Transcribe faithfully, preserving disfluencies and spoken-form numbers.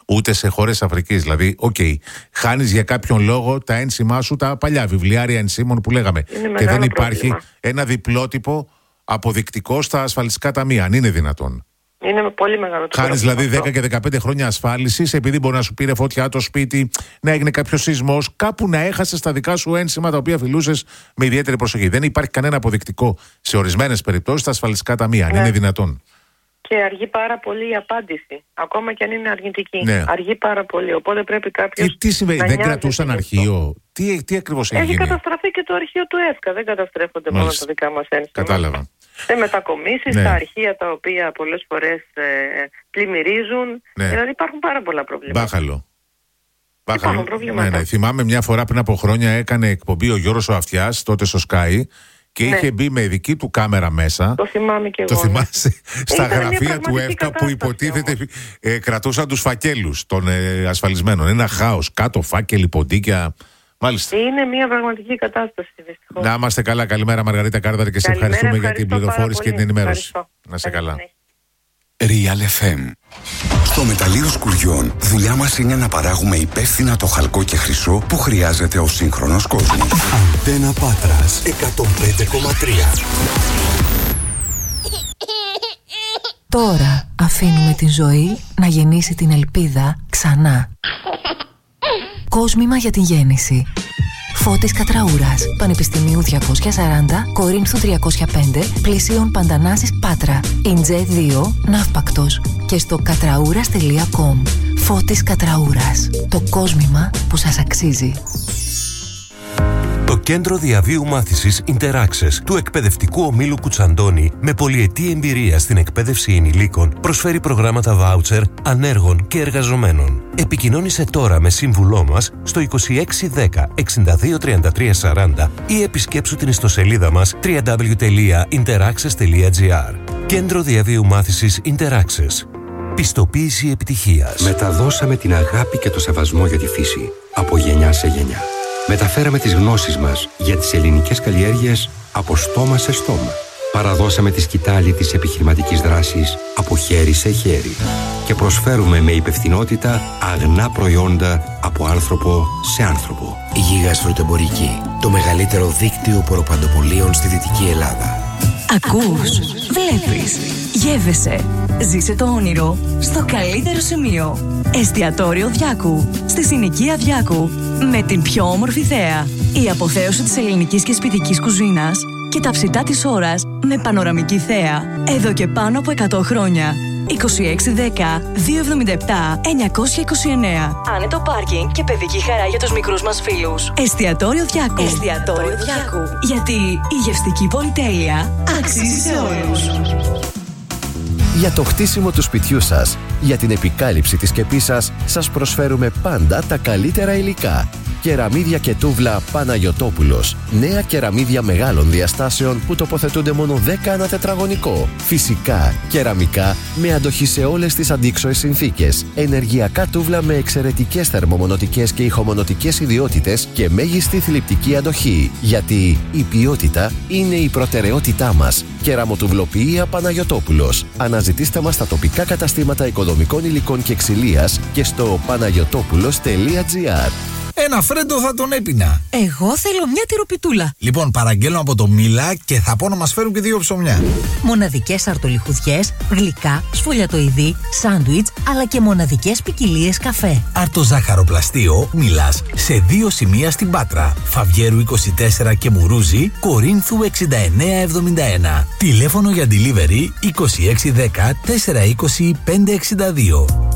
ούτε σε χώρες Αφρικής. Δηλαδή, οκ, okay, χάνεις για κάποιον λόγο τα ένσημά σου, τα παλιά βιβλιάρια ενσύμων που λέγαμε. Και δεν υπάρχει πρόβλημα. Ένα διπλότυπο αποδεικτικό στα ασφαλιστικά ταμεία, αν είναι δυνατόν. Είναι πολύ μεγάλο το Χάνεις δηλαδή δέκα και δεκαπέντε χρόνια ασφάλισης, επειδή μπορεί να σου πήρε φωτιά το σπίτι, να έγινε κάποιο σεισμός, κάπου να έχασες τα δικά σου ένσημα τα οποία φιλούσες με ιδιαίτερη προσοχή. Δεν υπάρχει κανένα αποδεικτικό σε ορισμένες περιπτώσεις στα ασφαλιστικά ταμεία, αν ναι. είναι δυνατόν. Και αργεί πάρα πολύ η απάντηση, ακόμα και αν είναι αρνητική. Ναι. Αργεί πάρα πολύ. Οπότε πρέπει κάποιος. Τι, τι συμβαίνει, δεν κρατούσαν αρχείο, τι, τι ακριβώς έγινε? Έχει καταστραφεί και το αρχείο του ΕΦΚΑ. Δεν καταστρέφονται Μάλιστα. μόνο τα δικά μας ένσημα. Κατάλαβα. Σε μετακομίσεις, ναι. τα αρχεία τα οποία πολλές φορές ε, πλημμυρίζουν. Ναι. Δηλαδή υπάρχουν πάρα πολλά προβλήματα. Μπάχαλο. Υπάρχουν προβλήματα. Ναι, ναι. Θυμάμαι μια φορά πριν από χρόνια έκανε εκπομπή ο Γιώργος ο Αυτιάς, τότε στο Sky. Και ναι. είχε μπει με δική του κάμερα μέσα. Το θυμάμαι και εγώ. Το θυμάσαι. Στα Ήταν γραφεία του ΕΦΚΑ που υποτίθεται ε, κρατούσαν τους φακέλους των ε, ασφαλισμένων. Ένα χάος. Κάτω φάκελοι, ποντίκια. Μάλιστα. Είναι μια πραγματική κατάσταση, δυστυχώς. Να είμαστε καλά. Καλημέρα, Μαργαρίτα Κάρδαρη, και σε ευχαριστούμε για την πληροφόρηση και την ενημέρωση. Ευχαριστώ. Να είσαι καλά. Real εφ εμ. Στο μεταλλείο Σκουριών, δουλειά μας είναι να παράγουμε υπεύθυνα το χαλκό και χρυσό που χρειάζεται ο σύγχρονος κόσμος. Αντένα Πάτρας εκατόν πέντε κόμμα τρία. Τώρα αφήνουμε την ζωή να γεννήσει την ελπίδα ξανά. Κόσμημα για την γέννηση. Φώτης Κατραούρας, Πανεπιστημίου διακόσια σαράντα, Κορίνθου τριακόσια πέντε, Πλησίων Παντανάσης Πάτρα, Ιντζέ δύο, Ναύπακτος και στο κατραούρας τελεία κομ. Φώτης Κατραούρας, το κόσμημα που σας αξίζει. Το Κέντρο Διαβίου Μάθησης Interaccess του Εκπαιδευτικού Ομίλου Κουτσαντώνη, με πολυετή εμπειρία στην εκπαίδευση ενηλίκων, προσφέρει προγράμματα βάουτσερ ανέργων και εργαζομένων. Επικοινώνησε τώρα με σύμβουλό μας στο είκοσι έξι δέκα εξήντα δύο τριάντα τρία σαράντα ή επισκέψου την ιστοσελίδα μας double-u double-u double-u τελεία interaccess τελεία gr. Κέντρο Διαβίου Μάθησης Interaccess. Πιστοποίηση επιτυχίας. Μεταδώσαμε την αγάπη και το σεβασμό για τη φύση από γενιά σε γενιά. Μεταφέραμε τις γνώσεις μας για τις ελληνικές καλλιέργειες από στόμα σε στόμα. Παραδώσαμε τη σκητάλη της επιχειρηματικής δράσης από χέρι σε χέρι. Και προσφέρουμε με υπευθυνότητα αγνά προϊόντα από άνθρωπο σε άνθρωπο. Γίγας Φρουτοεμπορική, το μεγαλύτερο δίκτυο ποροπαντοπολίων στη Δυτική Ελλάδα. Ακούς, βλέπεις, γεύεσαι. Ζήσε το όνειρο στο καλύτερο σημείο. Εστιατόριο Διάκου, στη συνοικία Διάκου. Με την πιο όμορφη θέα, η αποθέωση της ελληνικής και σπιτικής κουζίνας και τα ψητά της ώρας με πανοραμική θέα. Εδώ και πάνω από εκατό χρόνια. είκοσι έξι δέκα διακόσια εβδομήντα επτά εννιακόσια είκοσι εννέα. Άνετο πάρκινγκ και παιδική χαρά για τους μικρούς μας φίλους. Εστιατόριο Διάκου. Εστιατόριο Διάκου. Γιατί η γευστική πολυτέλεια αξίζει σε όλους. Για το χτίσιμο του σπιτιού σας, για την επικάλυψη της σκεπής σας, σας προσφέρουμε πάντα τα καλύτερα υλικά. Κεραμίδια και τούβλα Παναγιωτόπουλος. Νέα κεραμίδια μεγάλων διαστάσεων που τοποθετούνται μόνο δέκα ανά τετραγωνικό. Φυσικά, κεραμικά με αντοχή σε όλες τις αντίξωες συνθήκες. Ενεργειακά τούβλα με εξαιρετικές θερμομονωτικές και ηχομονωτικές ιδιότητες και μέγιστη θλιπτική αντοχή. Γιατί η ποιότητα είναι η προτεραιότητά μας. Κεραμοτουβλοποιία Παναγιωτόπουλος. Αναζητήστε μας στα τοπικά καταστήματα οικοδομικών υλικών και ξυλίας και στο παναγιωτόπουλος τελεία gr. Ένα φρέντο θα τον έπινα. Εγώ θέλω μια τυροπιτούλα. Λοιπόν, παραγγέλνω από το Μίλα και θα πω να μας φέρουν και δύο ψωμιά. Μοναδικές αρτολιχουδιές, γλυκά, σφολιατοειδή, σάντουιτς, αλλά και μοναδικές ποικιλίες καφέ. Αρτοζάχαροπλαστείο Μίλας, σε δύο σημεία στην Πάτρα. Φαβιέρου είκοσι τέσσερα και Μουρούζη, Κορίνθου εξήντα εννέα εβδομήντα ένα. Τηλέφωνο για delivery είκοσι έξι δέκα τετρακόσια είκοσι πεντακόσια εξήντα δύο.